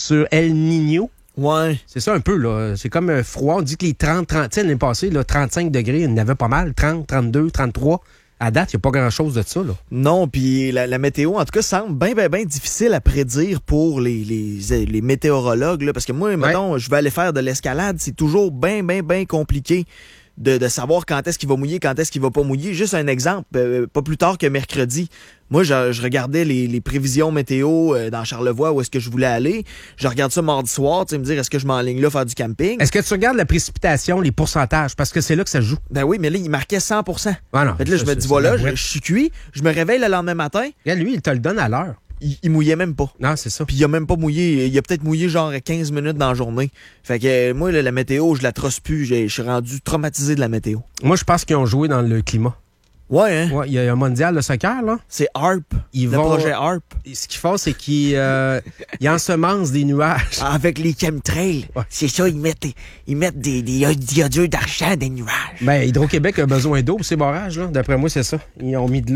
sur El Niño. Ouais. C'est ça un peu, là. C'est comme un froid. On dit que les 30, tu sais, l'année passée, là, 35 degrés, il y en avait pas mal. 30, 32, 33. À date, il n'y a pas grand-chose de ça, là. Non, puis la météo, en tout cas, semble bien difficile à prédire pour les météorologues, là, parce que moi, mettons, je vais aller faire de l'escalade, c'est toujours bien compliqué de savoir quand est-ce qu'il va mouiller, quand est-ce qu'il va pas mouiller. Juste un exemple, pas plus tard que mercredi, moi, je regardais les prévisions météo dans Charlevoix, où est-ce que je voulais aller. Je regarde ça mardi soir, tu sais, me dire, est-ce que je m'enligne là faire du camping? Est-ce que tu regardes la précipitation, les pourcentages? Parce que c'est là que ça joue. Ben oui, mais là, il marquait 100%. Ah non, fait que là, je me dis, voilà, je suis cuit. Je me réveille le lendemain matin. Regarde, lui, il te le donne à l'heure. Il mouillait même pas. Non, c'est ça. Puis il a même pas mouillé. Il a peut-être mouillé genre 15 minutes dans la journée. Fait que moi, là, la météo, je la trosse plus. Je suis rendu traumatisé de la météo. Moi, je pense qu'ils ont joué dans le climat. Ouais, hein? Ouais, il y a un mondial de soccer, là. C'est HARP. Projet HARP. Ce qu'ils font, c'est qu'ils ensemencent des nuages. Avec les chemtrails. Ouais. C'est ça, ils mettent des iodures d'argent des nuages. Ben, Hydro-Québec a besoin d'eau pour ces barrages, là. D'après moi, c'est ça. Ils ont mis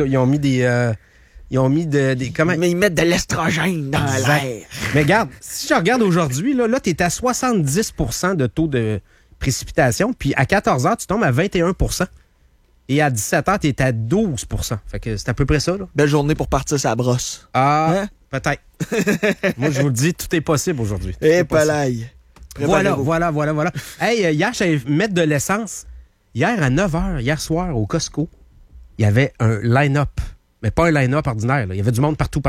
comment? Mais ils mettent de l'estrogène dans l'air. Mais regarde, si je regarde aujourd'hui, là t'es à 70% de taux de précipitation, puis à 14h, tu tombes à 21%. Et à 17h, t'es à 12%. Fait que c'est à peu près ça, là. Belle journée pour partir sa brosse. Ah, hein? Peut-être. Moi, je vous le dis, tout est possible aujourd'hui. Et palaille. Voilà. Hey, hier, j'allais mettre de l'essence. Hier, à 9h, hier soir, au Costco, il y avait un line-up. Mais pas un line-up ordinaire, là. Il y avait du monde partout.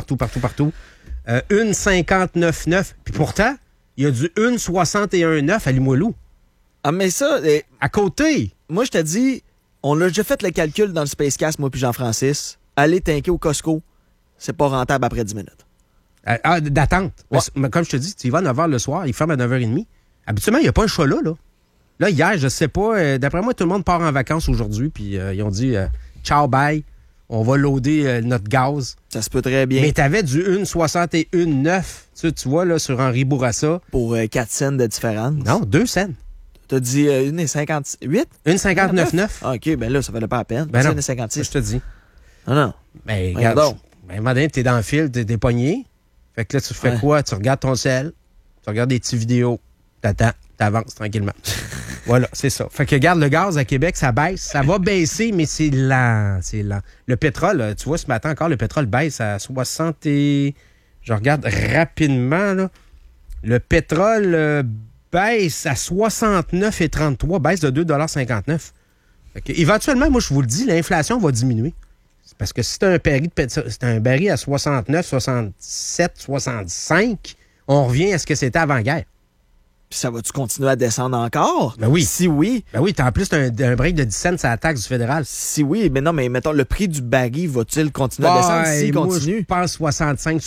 Une 59,9. Puis pourtant, il y a du 1,61,9 à Limoilou. Ah, mais ça... À côté. Moi, je te dis, on a déjà fait le calcul dans le Spacecast, moi puis Jean-Francis. Aller tanker au Costco, c'est pas rentable après 10 minutes. D'attente. Ouais. Mais comme je te dis, tu y vas à 9h le soir, il ferme à 9h30. Habituellement, il n'y a pas un chat là. Là, hier, je sais pas, d'après moi, tout le monde part en vacances aujourd'hui, puis ils ont dit ciao, bye. On va loader notre gaz. Ça se peut très bien. Mais t'avais du 1,61,9. Tu vois, là, sur Henri Bourassa. Pour 4 cents de différence. Non, 2 cents. T'as dit 1,58? 1,59,9. Ah, OK, ben là, ça valait pas la peine. Ben non, 1,56. je te dis. Non. Ben, regarde. Ben, madame, t'es dans le fil, t'es pogné. Fait que là, tu fais quoi? Tu regardes ton sel, tu regardes des petites vidéos, t'attends, t'avances tranquillement. Voilà, c'est ça. Fait que regarde, le gaz à Québec, ça baisse. Ça va baisser, mais c'est lent. Le pétrole, tu vois, ce matin encore, le pétrole baisse à 60 et... Je regarde rapidement, là. Le pétrole baisse à 69,33, baisse de 2,59 $. Fait que, éventuellement, moi, je vous le dis, l'inflation va diminuer. C'est parce que si c'est un baril à 69, 67, 65, on revient à ce que c'était avant-guerre. Puis ça va-tu continuer à descendre encore? Ben oui. Si oui. Ben oui, en plus, t'as un break de 10 cents à la taxe du fédéral. Si oui, mais non, mais mettons, le prix du baril va-t-il continuer à descendre s'il continue? Moi, je pense 65,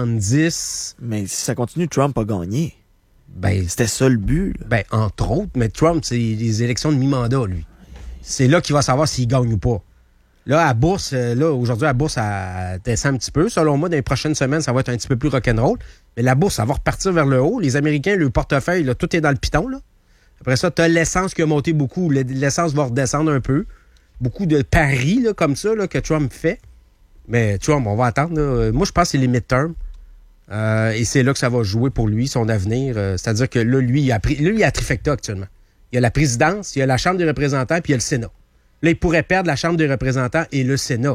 70. Mais si ça continue, Trump a gagné. Ben, c'était ça le but. Là. Ben, entre autres, mais Trump, c'est les élections de mi-mandat, lui. C'est là qu'il va savoir s'il gagne ou pas. Là, à bourse, aujourd'hui, la bourse, elle descend un petit peu. Selon moi, dans les prochaines semaines, ça va être un petit peu plus rock'n'roll. Mais la bourse, ça va repartir vers le haut. Les Américains, le portefeuille, là, tout est dans le piton. Là. Après ça, tu as l'essence qui a monté beaucoup. L'essence va redescendre un peu. Beaucoup de paris là, comme ça là, que Trump fait. Mais Trump, on va attendre. Là. Moi, je pense que c'est les midterms. Et c'est là que ça va jouer pour lui, son avenir. C'est-à-dire que là, lui, il a la trifecta actuellement. Il y a la présidence, il y a la Chambre des représentants, puis il y a le Sénat. Là, il pourrait perdre la Chambre des représentants et le Sénat.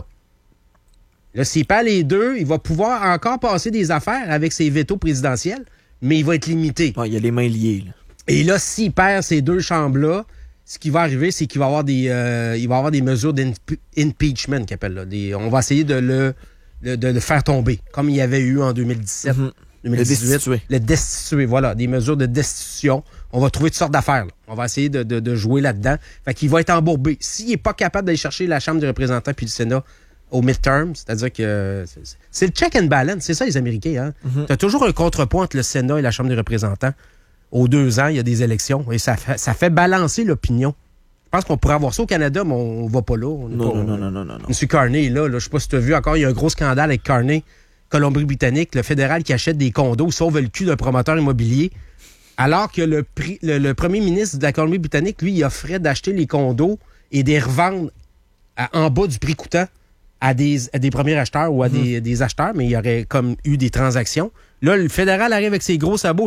Là, s'il perd les deux, il va pouvoir encore passer des affaires avec ses vétos présidentiels, mais il va être limité. Ouais, il y a les mains liées. Là. Et là, s'il perd ces deux chambres-là, ce qui va arriver, c'est qu'il va avoir des mesures d'impeachment, qu'il appelle là. On va essayer de le faire tomber, comme il y avait eu en 2017. 2018, le destituer, voilà, des mesures de destitution. On va trouver toutes sortes d'affaires. Là. On va essayer de jouer là-dedans. Fait qu'il va être embourbé. S'il n'est pas capable d'aller chercher la Chambre des représentants puis le Sénat au midterm, c'est-à-dire que c'est le check and balance. C'est ça, les Américains. Hein? Tu as toujours un contrepoint entre le Sénat et la Chambre des représentants. Aux 2 ans, il y a des élections et ça fait balancer l'opinion. Je pense qu'on pourrait avoir ça au Canada, mais on va pas là. Non. M. Carney est là. Je sais pas si tu as vu encore, il y a un gros scandale avec Carney. Colombie-Britannique, le fédéral qui achète des condos sauve le cul d'un promoteur immobilier, alors que le premier ministre de la Colombie-Britannique, lui, il offrait d'acheter les condos et de les revendre en bas du prix coûtant à des premiers acheteurs ou à des acheteurs, mais il y aurait comme eu des transactions. Là, le fédéral arrive avec ses gros sabots.